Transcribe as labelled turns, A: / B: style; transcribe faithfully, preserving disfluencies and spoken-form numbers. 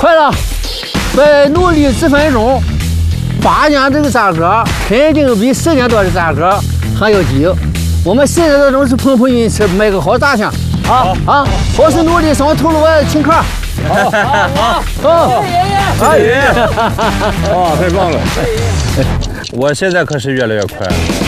A: 快了，再努力几分钟，八年这个价格肯定比十年多的价格还要低。我们现在这种是碰碰运气，买个好价钱啊啊！我是努力上头了，我要请客。好，好，好，谢谢爷爷，
B: 谢谢爷爷。哇，太棒了！我现在可是越来越快了。